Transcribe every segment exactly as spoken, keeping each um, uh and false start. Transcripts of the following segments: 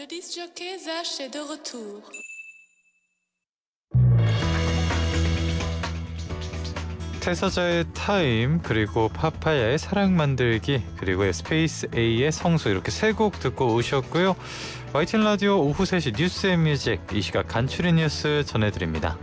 Le disc jockey Zach est de retour. 태서자의 타임, 그리고 파파야의 사랑 만들기, 그리고 스페이스 A의 성수, 이렇게 세 곡 듣고 오셨고요. 와이티엔 라디오 오후 세 시 뉴스 앤 뮤직, 이 시각 간추린 뉴스 전해드립니다.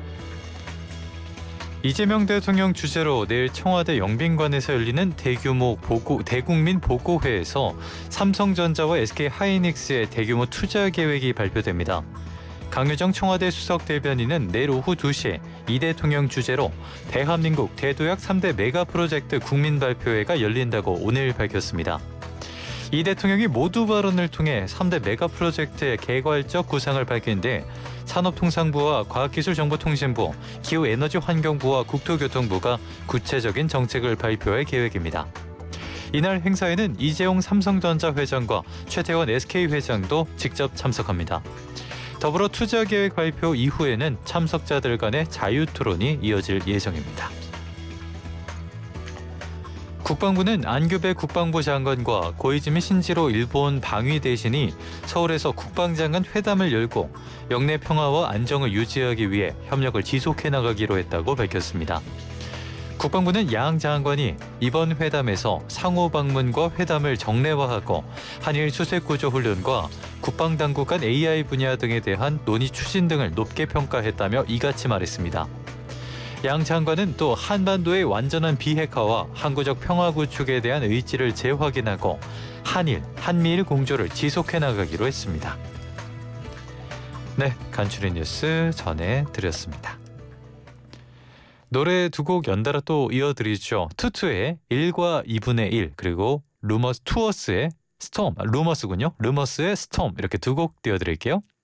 이재명 대통령 주재로 내일 청와대 영빈관에서 열리는 대규모 보고, 대국민 보고회에서 삼성전자와 에스케이하이닉스의 대규모 투자 계획이 발표됩니다. 강유정 청와대 수석 대변인은 내일 오후 두 시에 이 대통령 주재로 대한민국 대도약 삼 대 메가 프로젝트 국민발표회가 열린다고 오늘 밝혔습니다. 이 대통령이 모두 발언을 통해 삼 대 메가 프로젝트의 개괄적 구상을 밝힌 뒤 산업통상부와 과학기술정보통신부, 기후에너지환경부와 국토교통부가 구체적인 정책을 발표할 계획입니다. 이날 행사에는 이재용 삼성전자 회장과 최태원 에스케이 회장도 직접 참석합니다. 더불어 투자계획 발표 이후에는 참석자들 간의 자유토론이 이어질 예정입니다. 국방부는 안규배 국방부 장관과 고이즈미 신지로 일본 방위 대신이 서울에서 국방장관 회담을 열고 영내 평화와 안정을 유지하기 위해 협력을 지속해 나가기로 했다고 밝혔습니다. 국방부는 양 장관이 이번 회담에서 상호 방문과 회담을 정례화하고 한일 수색구조 훈련과 국방당국 간 에이아이 분야 등에 대한 논의 추진 등을 높게 평가했다며 이같이 말했습니다. 양 장관은 또 한반도의 완전한 비핵화와 항구적 평화 구축에 대한 의지를 재확인하고 한일, 한미일 공조를 지속해 나가기로 했습니다. 네, 간추린 뉴스 전해드렸습니다. 노래 두 곡 연달아 또 이어드리죠. 투투의 일과 이분의 일, 그리고 루머스 투어스의 스톰, 아, 루머스군요. 루머스의 스톰, 이렇게 두 곡 띄워드릴게요.